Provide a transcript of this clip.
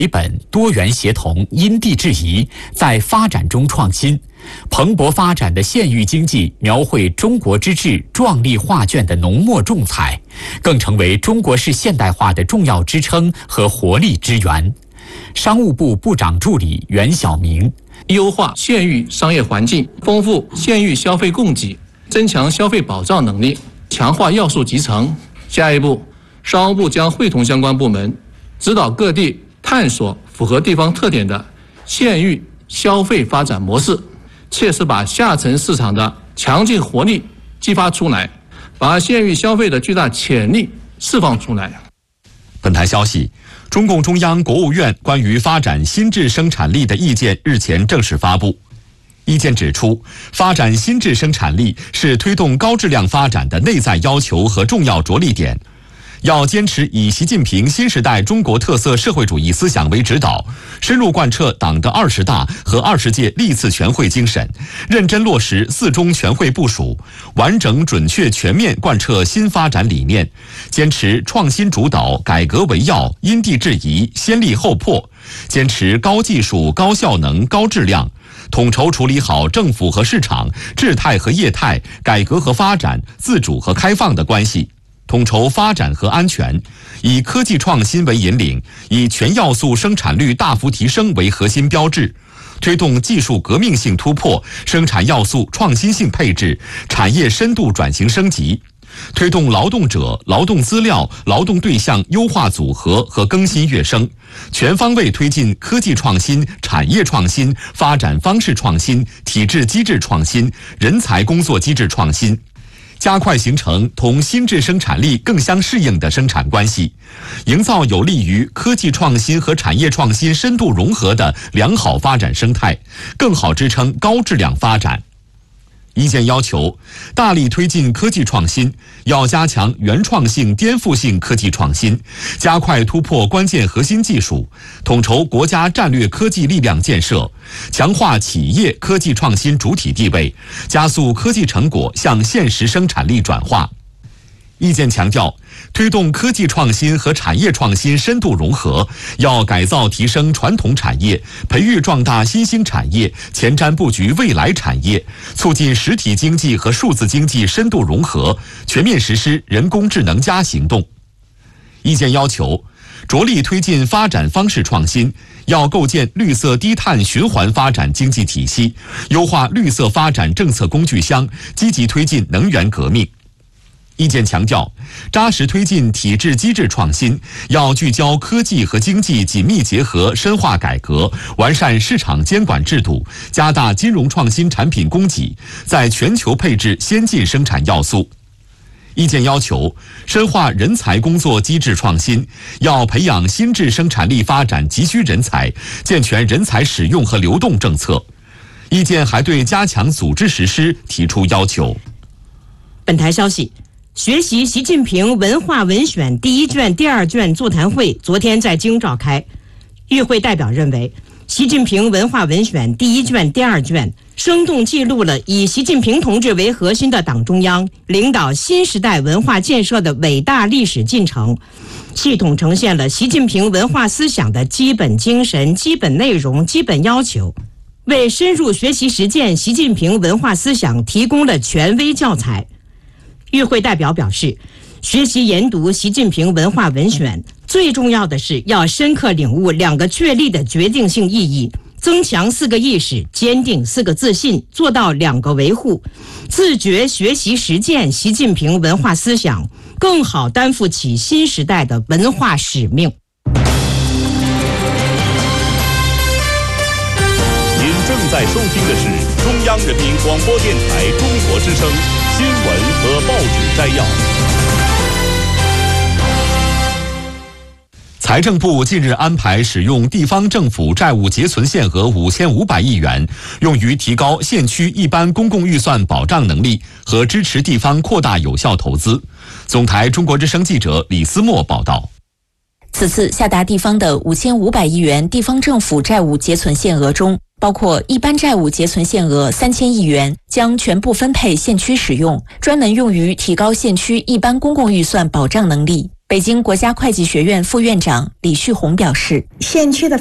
一本多元协同、因地制宜，在发展中创新。蓬勃发展的县域经济描绘中国之治壮丽画卷的浓墨重彩，更成为中国式现代化的重要支撑和活力之源。商务部部长助理袁晓明： 优化县域商业环境，丰富县域消费供给，增强消费保障能力，强化要素集成。下一步，商务部将会同相关部门，指导各地探索符合地方特点的县域消费发展模式，切实把下沉市场的强劲活力激发出来，把县域消费的巨大潜力释放出来。 本台消息，中共中央、国务院关于发展新质生产力的意见日前正式发布。意见指出，发展新质生产力是推动高质量发展的内在要求和重要着力点。要坚持以习近平新时代中国特色社会主义思想为指导，深入贯彻党的20大和20届历次全会精神，认真落实4中全会部署，完整准确全面贯彻新发展理念，坚持创新主导、改革为要、因地制宜、先立后破，坚持高技术、高效能、高质量，统筹处理好政府和市场、质态和业态、改革和发展、自主和开放的关系，统筹发展和安全，以科技创新为引领，以全要素生产率大幅提升为核心标志，推动技术革命性突破、生产要素创新性配置、产业深度转型升级，推动劳动者、劳动资料、劳动对象优化组合和更新跃升，全方位推进科技创新、产业创新、发展方式创新、体制机制创新、人才工作机制创新，加快形成同新质生产力更相适应的生产关系，营造有利于科技创新和产业创新深度融合的良好发展生态，更好支撑高质量发展。意见要求，大力推进科技创新，要加强原创性、颠覆性科技创新，加快突破关键核心技术，统筹国家战略科技力量建设，强化企业科技创新主体地位，加速科技成果向现实生产力转化。意见强调，推动科技创新和产业创新深度融合，要改造提升传统产业，培育壮大新兴产业，前瞻布局未来产业，促进实体经济和数字经济深度融合，全面实施人工智能+行动。意见要求，着力推进发展方式创新，要构建绿色低碳循环发展经济体系，优化绿色发展政策工具箱，积极推进能源革命。意见强调，扎实推进体制机制创新，要聚焦科技和经济紧密结合，深化改革，完善市场监管制度，加大金融创新产品供给，在全球配置先进生产要素。意见要求，深化人才工作机制创新，要培养新质生产力发展急需人才，健全人才使用和流动政策。意见还对加强组织实施提出要求。 本台消息，学习习近平文化文选第1卷、第2卷座谈会昨天在京召开。与会代表认为，习近平文化文选第1卷、第2卷生动记录了以习近平同志为核心的党中央领导新时代文化建设的伟大历史进程，系统呈现了习近平文化思想的基本精神、基本内容、基本要求，为深入学习实践习近平文化思想提供了权威教材。与会代表表示，学习研读习近平文化文选，最重要的是要深刻领悟2个确立的决定性意义，增强4个意识，坚定4个自信，做到2个维护，自觉学习实践习近平文化思想，更好担负起新时代的文化使命。 您正在收听的是中央人民广播电台中国之声新闻和报纸摘要。 财政部近日安排使用地方政府债务结存限额5500亿元，用于提高县区一般公共预算保障能力和支持地方扩大有效投资。总台中国之声记者李思墨报道。 此次下达地方的5500亿元地方政府债务结存限额中，包括一般债务结存限额3000亿元，将全部分配县区使用，专门用于提高县区一般公共预算保障能力。 北京国家会计学院副院长李旭红表示， 县区的